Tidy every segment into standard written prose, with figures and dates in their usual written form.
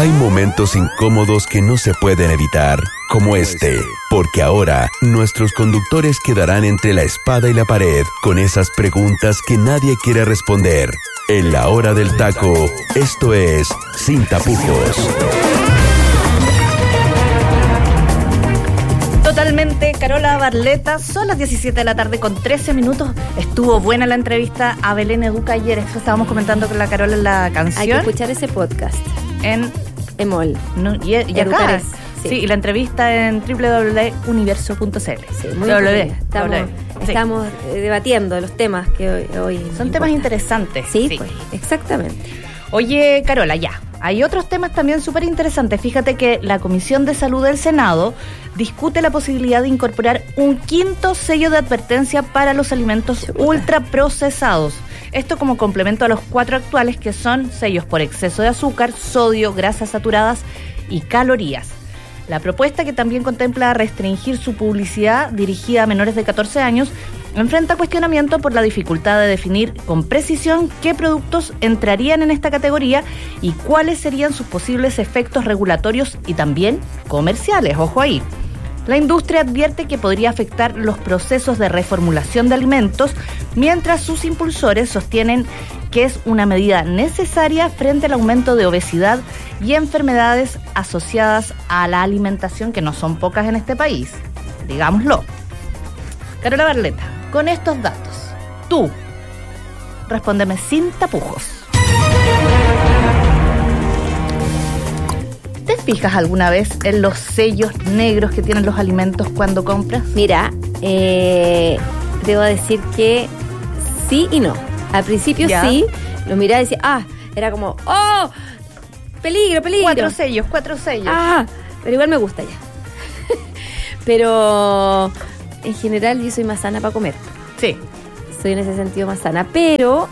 Hay momentos incómodos que no se pueden evitar, como este, porque ahora nuestros conductores quedarán entre la espada y la pared con esas preguntas que nadie quiere responder. En la hora del taco, esto es Sin Tapujos. Totalmente, Carola Barleta, son las 17 de la tarde con 13 minutos. Estuvo buena la entrevista a Belén Educa ayer, eso estábamos comentando con la Carola en la canción. Hay que escuchar ese podcast. En Emol. No, y acá. Sí, y la entrevista en www.universo.cl. Sí, muy bien. Estamos debatiendo los temas que hoy son importan. temas interesantes. Sí, pues, exactamente. Oye, Carola, ya. Hay otros temas también súper interesantes. Fíjate que la Comisión de Salud del Senado discute la posibilidad de incorporar un quinto sello de advertencia para los alimentos ultraprocesados. Esto como complemento a los 4 actuales, que son sellos por exceso de azúcar, sodio, grasas saturadas y calorías. La propuesta, que también contempla restringir su publicidad dirigida a menores de 14 años, enfrenta cuestionamiento por la dificultad de definir con precisión qué productos entrarían en esta categoría y cuáles serían sus posibles efectos regulatorios y también comerciales. Ojo ahí. La industria advierte que podría afectar los procesos de reformulación de alimentos, mientras sus impulsores sostienen que es una medida necesaria frente al aumento de obesidad y enfermedades asociadas a la alimentación, que no son pocas en este país, digámoslo. Carola Barleta, con estos datos, tú, respóndeme sin tapujos. ¿Te fijas alguna vez en los sellos negros que tienen los alimentos cuando compras? Mira, debo decir que sí y no. Al principio ¿ya? Sí, lo miraba y decía, era como, ¡oh! ¡Peligro! 4 sellos. Pero igual me gusta ya. Pero en general yo soy más sana para comer. Sí. Soy en ese sentido más sana, pero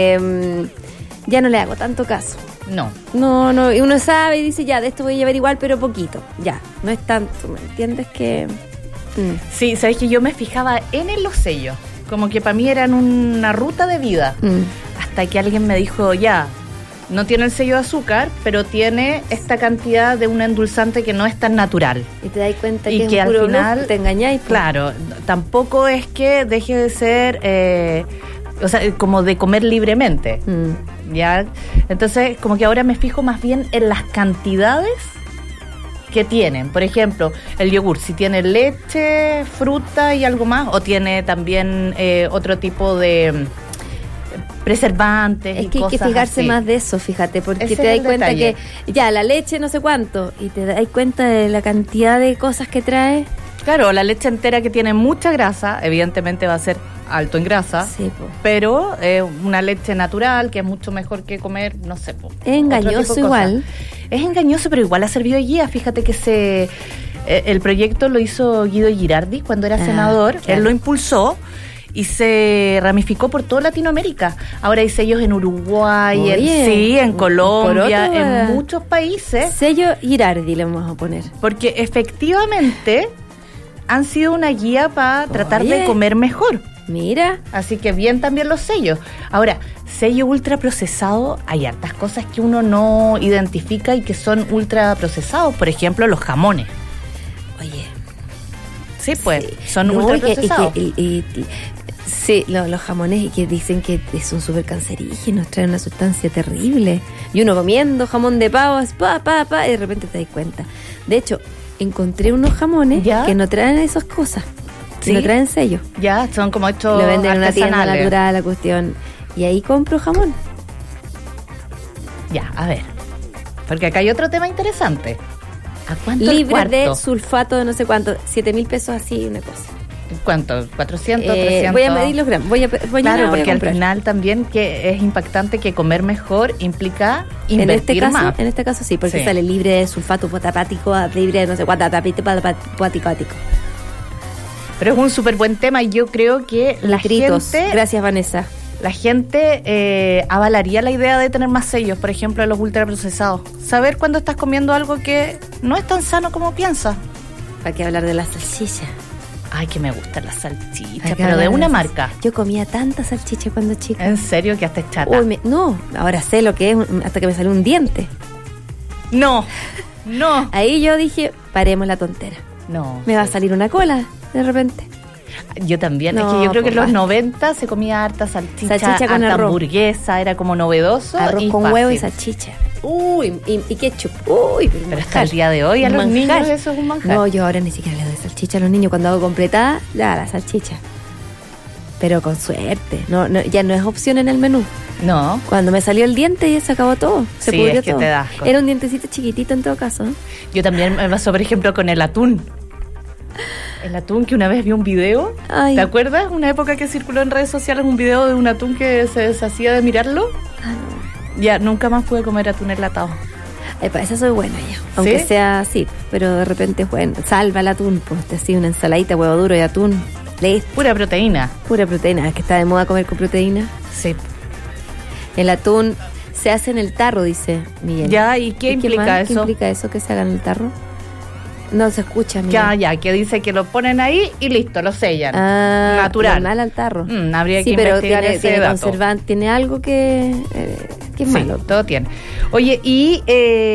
ya no le hago tanto caso. No, y uno sabe y dice, ya, de esto voy a llevar igual, pero poquito. Ya, no es tanto, ¿me entiendes? Que Sí, sabes que yo me fijaba en los sellos, como que para mí eran una ruta de vida, hasta que alguien me dijo, ya, no tiene el sello de azúcar, pero tiene esta cantidad de un endulzante que no es tan natural. Y te das cuenta y que al puro final bluff, te engañáis. Claro, tampoco es que deje de ser, como de comer libremente. ¿Ya? Entonces, como que ahora me fijo más bien en las cantidades que tienen. Por ejemplo, el yogur, si tiene leche, fruta y algo más, o tiene también otro tipo de preservantes y cosas así. Es que hay que fijarse así. Más de eso, fíjate, porque ese te das cuenta detalle. Que ya, la leche no sé cuánto, y te das cuenta de la cantidad de cosas que trae. Claro, la leche entera, que tiene mucha grasa, evidentemente va a ser alto en grasa, sí, pero una leche natural, que es mucho mejor que comer, no sé. Es engañoso igual. Es engañoso, pero igual ha servido de guía. Fíjate que el proyecto lo hizo Guido Girardi cuando era senador, claro. Él lo impulsó y se ramificó por toda Latinoamérica. Ahora hay sellos en Uruguay, en Colombia, en muchos países. Sello Girardi le vamos a poner. Porque efectivamente han sido una guía para tratar de comer mejor. Mira. Así que bien también los sellos. Ahora, sello ultraprocesado, hay hartas cosas que uno no identifica y que son ultraprocesados. Por ejemplo, los jamones. Oye. Sí, pues, son ultraprocesados. Sí, los jamones que dicen que son súper cancerígenos, traen una sustancia terrible. Y uno comiendo jamón de pavo, y de repente te das cuenta. De hecho, encontré unos jamones que no traen esas cosas. ¿Sí? No traen sello. Ya, son como estos lo venden en una tienda artesanales. natural, la cuestión. Y ahí compro jamón. Ya, a ver. Porque acá hay otro tema interesante. ¿A cuánto libre de sulfato de no sé cuánto, 7,000 pesos así, una cosa. ¿Cuánto? 400, 300. Voy a medir los gramos. Claro, porque al final también que es impactante que comer mejor implica invertir más. En este caso sí, porque sale libre de sulfato potapático, libre de no sé cuánto, potapático. Pero es un súper buen tema y yo creo que la gente... Gracias, Vanessa. La gente avalaría la idea de tener más sellos, por ejemplo, en los ultraprocesados. Saber cuándo estás comiendo algo que no es tan sano como piensas. ¿Para qué hablar de la salchicha? Ay, que me gustan las salchichas, pero de una marca. Yo comía tanta salchicha cuando chica. ¿En serio? Que hasta chata. No, ahora sé lo que es hasta que me salió un diente. No. Ahí yo dije, paremos la tontera. No. Me va a salir una cola de repente. Yo también. No, es que yo creo que en los basta. 90 se comía harta salchicha Con harta arroz. hamburguesa, era como novedoso. Arroz y con fácil. huevo y salchicha. Uy, y ketchup. Uy, Pero hasta el día de hoy a los niños eso es un manjar. No, yo ahora ni siquiera le doy salchicha a los niños. Cuando hago completada, la salchicha. Pero con suerte. No, ya no es opción en el menú. No. Cuando me salió el diente ya se acabó todo. Se Sí, pudrió es que todo. te da asco. Era un dientecito chiquitito en todo caso. Yo también me pasó, por ejemplo, con el atún. El atún que una vez vi un video. Ay. ¿Te acuerdas? Una época que circuló en redes sociales un video de un atún que se deshacía de mirarlo. Ya, nunca más pude comer atún enlatado. Ay, para eso soy buena ya. Aunque ¿Sí? sea así, pero de repente, bueno, salva el atún. Pues te hacía una ensaladita, huevo duro y atún. Listo. Pura proteína. Pura proteína. Es que está de moda comer con proteína. Sí. El atún se hace en el tarro, dice Miguel. Ya, ¿y qué implica más? eso? ¿Qué implica eso que se haga en el tarro? No se escucha, Miguel. Ya, que dice que lo ponen ahí y listo, lo sellan. Ah, Natural. normal al tarro. Habría Sí, que pero investigar ese tiene dato. conservante, tiene algo que es Sí, malo. todo tiene. Oye, y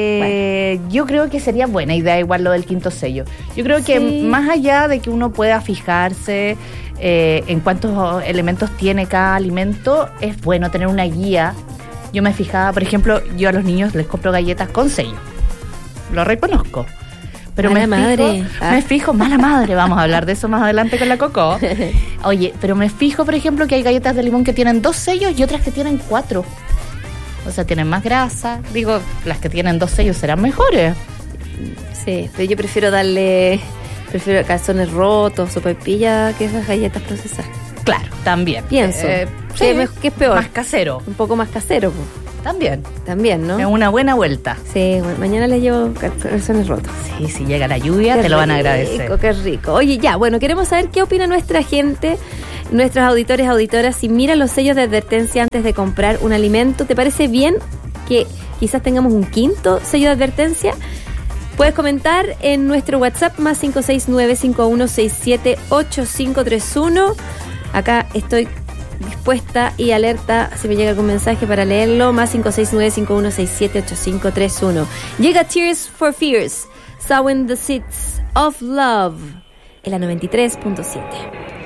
yo creo que sería buena idea igual lo del quinto sello. Yo creo que Sí. más allá de que uno pueda fijarse en cuántos elementos tiene cada alimento, es bueno tener una guía. Yo me fijaba, por ejemplo, yo a los niños les compro galletas con sello. Lo reconozco. Pero Mala madre. me fijo, mala madre, vamos a hablar de eso más adelante con la Coco. Oye, pero me fijo, por ejemplo, que hay galletas de limón que tienen 2 sellos y otras que tienen 4. O sea, tienen más grasa. Digo, las que tienen 2 sellos serán mejores. Sí, pero yo prefiero calzones rotos, sopaipilla que esas galletas procesadas. Claro, también. Pienso. Sí, que es peor. Más casero. Un poco más casero, pues. También, ¿no? Es una buena vuelta. Sí, bueno, mañana les llevo calzones rotos. Sí, si llega la lluvia, Qué te lo van a rico, agradecer. Qué rico. Oye, ya, bueno, queremos saber qué opina nuestra gente, nuestros auditores, auditoras, si miran los sellos de advertencia antes de comprar un alimento. ¿Te parece bien que quizás tengamos un quinto sello de advertencia? Puedes comentar en nuestro WhatsApp más 569-5167-8531. Acá estoy dispuesta y alerta si me llega algún mensaje para leerlo. Más 569-5167-8531. Llega Tears for Fears, Sowing the Seeds of Love en la 93.7.